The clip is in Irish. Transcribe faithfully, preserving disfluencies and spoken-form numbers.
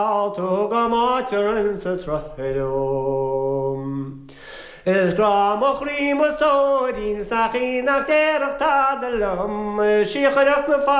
to go mater sa trochedom. Is gram och rim och stodin, snach in nach derach tadalum, shichadach me